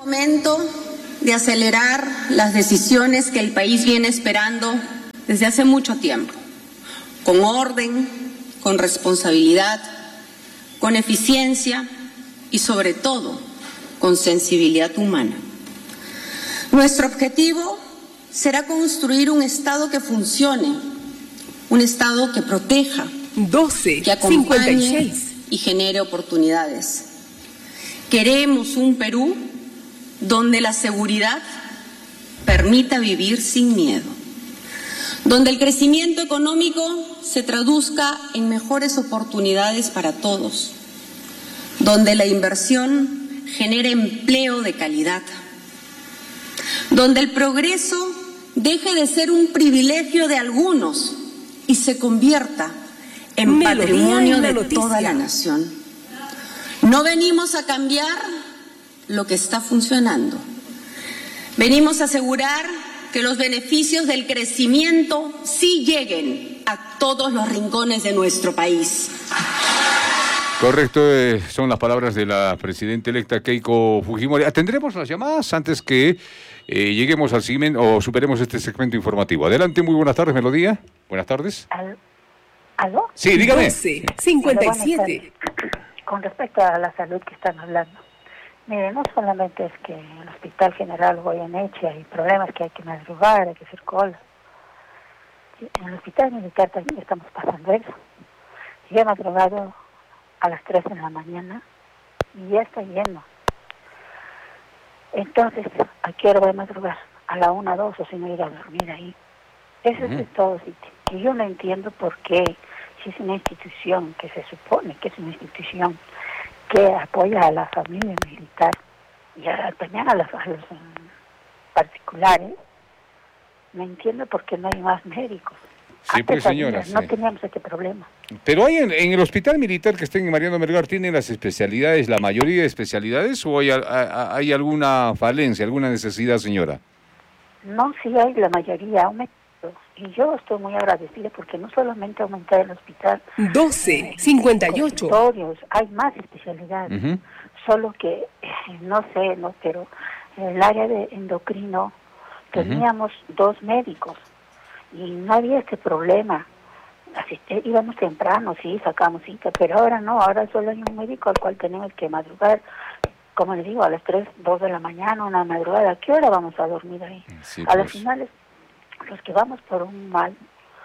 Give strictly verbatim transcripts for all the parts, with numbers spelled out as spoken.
Momento de acelerar las decisiones que el país viene esperando desde hace mucho tiempo, con orden, con responsabilidad, con eficiencia y sobre todo con sensibilidad humana. Nuestro objetivo será construir un Estado que funcione, un Estado que proteja, doce, que acompañe cincuenta y seis. Y genere oportunidades. Queremos un Perú donde la seguridad permita vivir sin miedo, donde el crecimiento económico se traduzca en mejores oportunidades para todos, donde la inversión genere empleo de calidad, donde el progreso deje de ser un privilegio de algunos y se convierta en patrimonio de toda la nación. No venimos a cambiar lo que está funcionando. Venimos a asegurar que los beneficios del crecimiento sí lleguen a todos los rincones de nuestro país. Correcto, eh, son las palabras de la presidenta electa Keiko Fujimori. Atendremos las llamadas antes que eh, lleguemos al segmento o superemos este segmento informativo. Adelante, muy buenas tardes, Melodía. Buenas tardes. Al, ¿Aló? Sí, dígame. doce, cincuenta y siete. Con respecto a la salud que están hablando, mire, no solamente es que en el Hospital General Goyeneche hay problemas que hay que madrugar, hay que hacer cola. En el Hospital Militar también estamos pasando eso. Yo he madrugado a las tres de la mañana y ya está lleno. Entonces, ¿a qué hora voy a madrugar? A la una, dos, o si no ir a dormir ahí. Eso uh-huh. es de todo sitio. Y yo no entiendo por qué, si es una institución que se supone que es una institución que apoya a la familia militar y a, también a, las, a los um, particulares, no entiendo por qué no hay más médicos. Sí, pues señora. No sí. teníamos este problema. Pero hay en, en el hospital militar que está en Mariano Melgar, ¿tienen las especialidades, la mayoría de especialidades, o hay, a, hay alguna falencia, alguna necesidad, señora? No, sí hay la mayoría, aumentado. Y yo estoy muy agradecida porque no solamente aumentar el hospital. doce, eh, cincuenta y ocho. Hay más especialidades. Uh-huh. Solo que, eh, no sé, no, pero en el área de endocrino teníamos uh-huh. dos médicos. Y no había este problema. Así, eh, íbamos temprano, sí, sacamos cita, pero ahora no, ahora solo hay un médico al cual tenemos que madrugar, como les digo, a las tres, dos de la mañana, una madrugada. ¿A qué hora vamos a dormir ahí? Sí, a pues. las finales, los que vamos por un mal...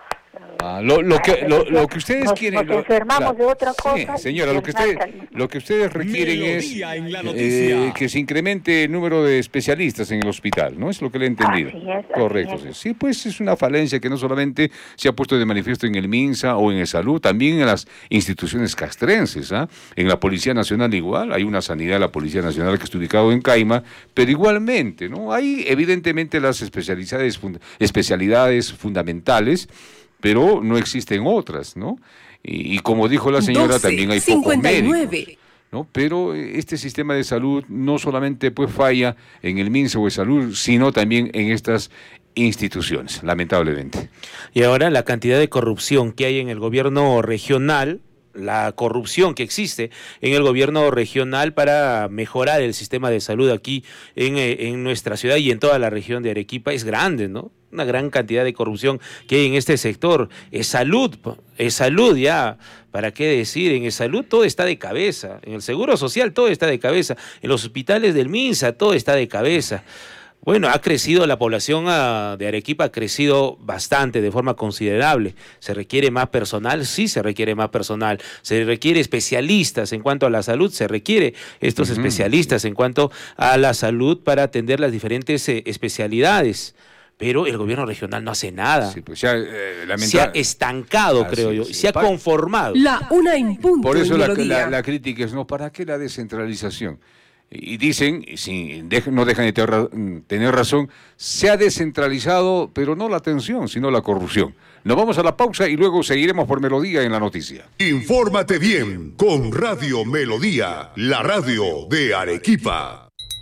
Ah, lo, lo, que, lo, lo que ustedes nos, quieren... Nos enfermamos lo, de otra cosa. Sí, señora, lo que, usted, lo que ustedes requieren es eh, que se incremente el número de especialistas en el hospital, ¿no? Es lo que le he entendido. Así es, correcto, así es. Sí. sí, pues es una falencia que no solamente se ha puesto de manifiesto en el MINSA o en el Salud, también en las instituciones castrenses, ¿ah? En la Policía Nacional igual, hay una sanidad de la Policía Nacional que está ubicado en Caima, pero igualmente, ¿no? Hay evidentemente las especialidades, fund- especialidades fundamentales, pero no existen otras, ¿no? Y, y como dijo la señora, doce, también hay pocos médicos, ¿no? Pero este sistema de salud no solamente pues falla en el MINSA o de salud, sino también en estas instituciones, lamentablemente. Y ahora la cantidad de corrupción que hay en el gobierno regional, la corrupción que existe en el gobierno regional para mejorar el sistema de salud aquí en, en nuestra ciudad y en toda la región de Arequipa es grande, ¿no? Una gran cantidad de corrupción que hay en este sector. Es salud, es salud ya, ¿para qué decir? En el salud todo está de cabeza, en el seguro social todo está de cabeza, en los hospitales del MINSA todo está de cabeza. Bueno, ha crecido la población uh, de Arequipa, ha crecido bastante, de forma considerable. ¿Se requiere más personal? Sí, se requiere más personal. ¿Se requiere especialistas en cuanto a la salud? Se requiere estos uh-huh. especialistas en cuanto a la salud para atender las diferentes eh, especialidades. Pero el gobierno regional no hace nada. Sí, pues ya, eh, lamenta... Se ha estancado, ah, creo sí, yo, sí. se ha conformado. La una en punto. Por eso la, la, la crítica es, ¿no? ¿Para qué la descentralización? Y dicen, y no dejan de tener, tener razón, se ha descentralizado, pero no la atención, sino la corrupción. Nos vamos a la pausa y luego seguiremos por Melodía en la noticia. Infórmate bien con Radio Melodía, la radio de Arequipa.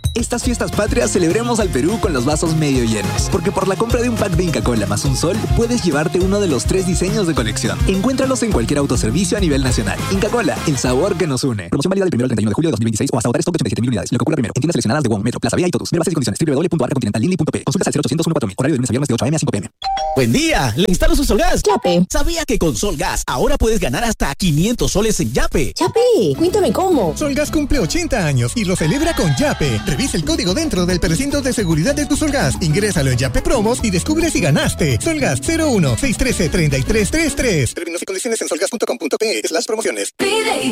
Estas fiestas patrias celebremos al Perú con los vasos medio llenos, porque por la compra de un pack de Inca Kola más un sol, puedes llevarte uno de los tres diseños de colección. Encuéntralos en cualquier autoservicio a nivel nacional. Inca Kola, el sabor que nos une. Promoción válida del primero al treinta y uno de julio de dos mil veintiséis o hasta agotar stock de ochenta y siete mil unidades, lo que ocurra primero. En tiendas seleccionadas de Wong, Metro, Plaza Vía y Totus. Ver bases y condiciones. doble u doble u doble u punto arca continental línea punto pe. Consultas al cero ochocientos uno cuatro mil. Horario de lunes a viernes de ocho a eme a cinco pe eme. Buen día, le instalo su Solgas. Yape. ¿Sabía que con Solgas ahora puedes ganar hasta quinientos soles en Yape? Yape, cuéntame cómo. Solgas cumple ochenta años y lo celebra con Yape. Revisa el código dentro del precinto de seguridad de tu Solgas. Ingrésalo en Yape Promos y descubre si ganaste. Solgas cero uno seis uno tres, tres tres tres tres. Términos y condiciones en solgas punto com punto pe slash promociones.